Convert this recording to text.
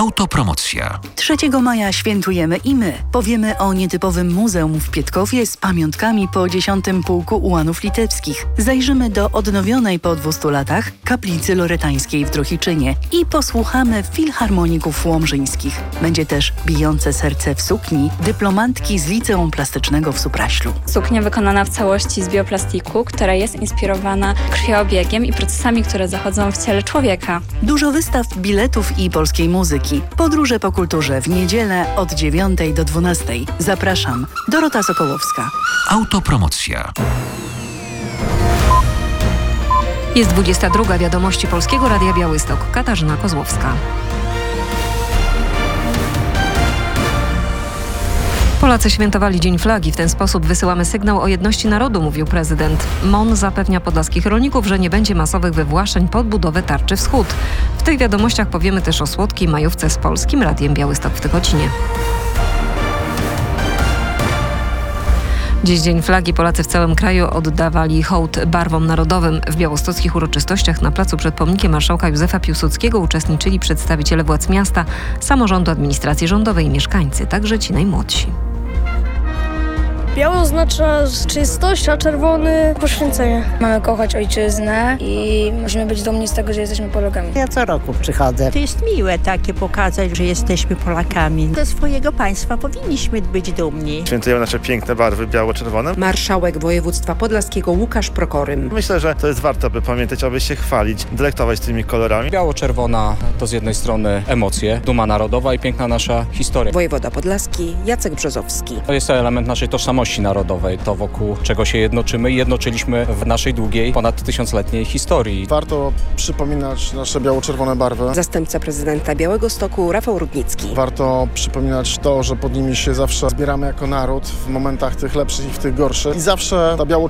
Autopromocja. 3 maja świętujemy i my. Powiemy o nietypowym muzeum w Pietkowie z pamiątkami po 10. pułku ułanów litewskich. Zajrzymy do odnowionej po 200 latach kaplicy loretańskiej w Drohiczynie i posłuchamy filharmoników łomżyńskich. Będzie też bijące serce w sukni dyplomantki z Liceum Plastycznego w Supraślu. Suknia wykonana w całości z bioplastiku, która jest inspirowana krwiobiegiem i procesami, które zachodzą w ciele człowieka. Dużo wystaw, biletów i polskiej muzyki. Podróże po kulturze w niedzielę od 9 do 12. Zapraszam. Dorota Sokołowska. Autopromocja. Jest 22. Wiadomości Polskiego Radia Białystok. Katarzyna Kozłowska. Polacy świętowali Dzień Flagi. W ten sposób wysyłamy sygnał o jedności narodu, mówił prezydent. MON zapewnia podlaskich rolników, że nie będzie masowych wywłaszczeń pod budowę Tarczy Wschód. W tych wiadomościach powiemy też o słodkiej majówce z Polskim Radiem Białystok w Tykocinie. Dziś Dzień Flagi. Polacy w całym kraju oddawali hołd barwom narodowym. W białostockich uroczystościach na placu przed pomnikiem marszałka Józefa Piłsudskiego uczestniczyli przedstawiciele władz miasta, samorządu, administracji rządowej i mieszkańcy, także ci najmłodsi. Biało oznacza czystość, a czerwony poświęcenie. Mamy kochać ojczyznę i musimy być dumni z tego, że jesteśmy Polakami. Ja co roku przychodzę. To jest miłe takie pokazać, że jesteśmy Polakami. Ze swojego państwa powinniśmy być dumni. Świętujemy nasze piękne barwy biało-czerwone. Marszałek województwa podlaskiego Łukasz Prokorym. Myślę, że to jest warto, by pamiętać, aby się chwalić, delektować tymi kolorami. Biało-czerwona to z jednej strony emocje, duma narodowa i piękna nasza historia. Wojewoda podlaski Jacek Brzozowski. To jest element naszej tożsamości narodowej, to wokół czego się jednoczymy i jednoczyliśmy w naszej długiej, ponad 1000-letniej historii. Warto przypominać nasze biało-czerwone barwy. Zastępca prezydenta Białegostoku Rafał Rudnicki. Warto przypominać to, że pod nimi się zawsze zbieramy jako naród w momentach tych lepszych i w tych gorszych. I zawsze ta biało